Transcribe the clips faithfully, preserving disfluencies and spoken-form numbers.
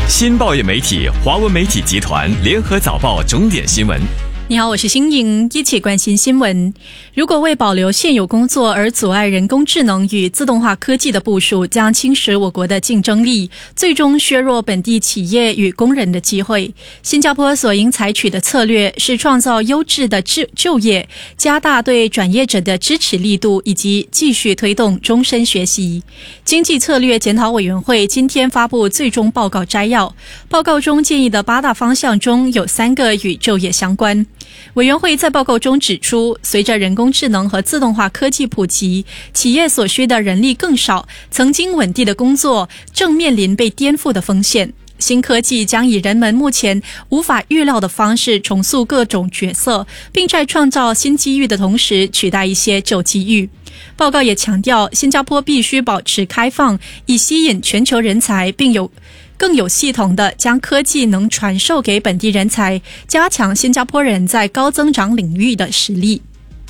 新报业媒体华文媒体集团联合早报重点新闻。 你好，我是新颖，一起关心新闻。如果为保留现有工作而阻碍人工智能与自动化科技的部署，将侵蚀我国的竞争力，最终削弱本地企业与工人的机会。新加坡所应采取的策略是创造优质的就业，加大对转业者的支持力度，以及继续推动终身学习。经济策略检讨委员会今天发布最终报告摘要，报告中建议的八大方向中有三个与就业相关。委员会在报告中指出，随着人工智能和自动化科技普及，企业所需的人力更少，曾经稳定的工作正面临被颠覆的风险。新科技将以人们目前无法预料的方式重塑各种角色，并在创造新机遇的同时取代一些旧机遇。报告也强调，新加坡必须保持开放，以吸引全球人才，并有更有系统地将科技能传授给本地人才，加强新加坡人在高增长领域的实力。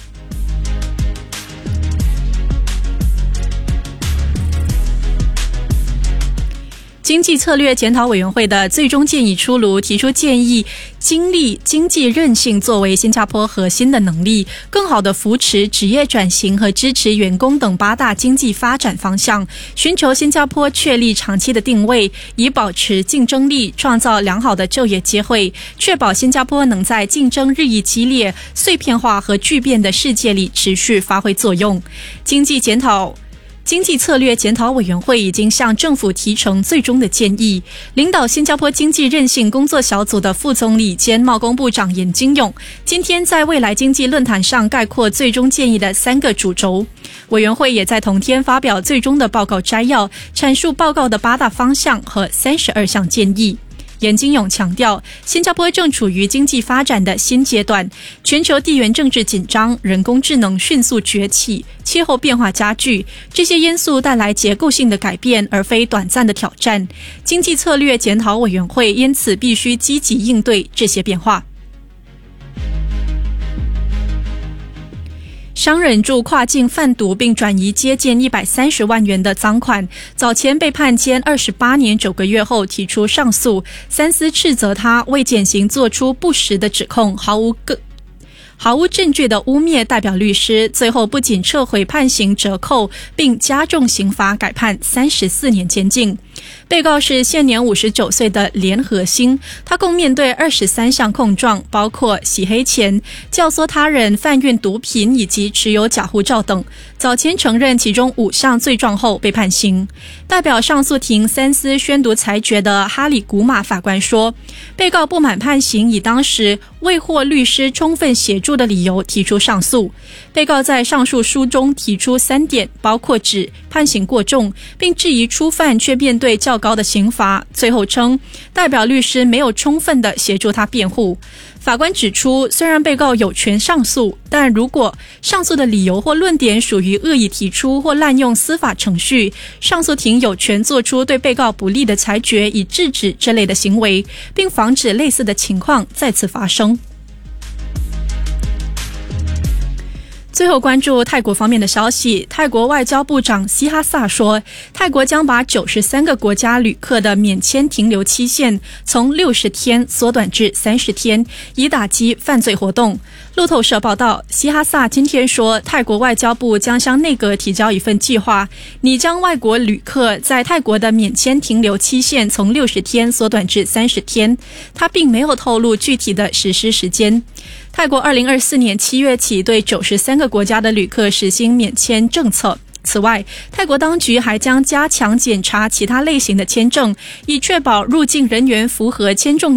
经济策略检讨委员会的最终建议出炉，提出建议经历经济韧性作为新加坡核心的能力，更好地扶持职业转型和支持员工等八大经济发展方向，寻求新加坡确立长期的定位，以保持竞争力，创造良好的就业机会，确保新加坡能在竞争日益激烈、碎片化和巨变的世界里持续发挥作用。经济检讨经济策略检讨委员会已经向政府提呈最终的建议。领导新加坡经济韧性工作小组的副总理兼贸工部长严金勇今天在未来经济论坛上概括最终建议的三个主轴。委员会也在同天发表最终的报告摘要，阐述报告的八大方向和三十二项建议。严金勇强调，新加坡正处于经济发展的新阶段，全球地缘政治紧张，人工智能迅速崛起，气候变化加剧，这些因素带来结构性的改变，而非短暂的挑战。经济策略检讨委员会因此必须积极应对这些变化。商人助跨境贩毒并转移接近一百三十万元的赃款，早前被判监二十八年九个月后提出上诉，三司斥责他为减刑做出不实的指控，毫无个毫无证据的污蔑代表律师，最后不仅撤回判刑折扣，并加重刑罚，改判三十四年监禁。被告是现年五十九岁的连和兴，他共面对二十三项控状，包括洗黑钱、教唆他人贩运毒品以及持有假护照等。早前承认其中五项罪状后被判刑。代表上诉庭三司宣读裁决的哈里古马法官说，被告不满判刑，以当时未获律师充分协助的理由提出上诉。被告在上诉书中提出三点，包括指判刑过重，并质疑初犯却面对较高的刑罚，最后称代表律师没有充分地协助他辩护。法官指出，虽然被告有权上诉，但如果上诉的理由或论点属于恶意提出或滥用司法程序，上诉庭有权做出对被告不利的裁决，以制止这类的行为，并防止类似的情况再次发生。最后关注泰国方面的消息，泰国外交部长希哈萨说，泰国将把九十三个国家旅客的免签停留期限从六十天缩短至三十天，以打击犯罪活动。路透社报道，希哈萨今天说，泰国外交部将向内阁提交一份计划，拟将外国旅客在泰国的免签停留期限从六十天缩短至三十天。他并没有透露具体的实施时间。泰国二零二四年七月起对九十三个国家的旅客实行免签政策。此外，泰国当局还将加强检查其他类型的签证，以确保入境人员符合签证